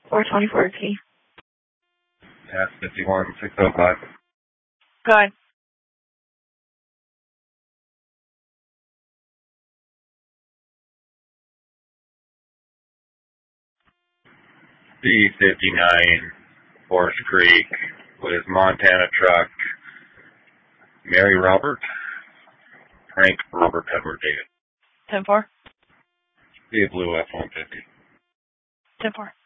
424 T. That's 51605. Go ahead. B59 Forest Creek with Montana truck. Mary Robert. Frank Robert Edward David. 10-4. Be a blue F-150. 10-4.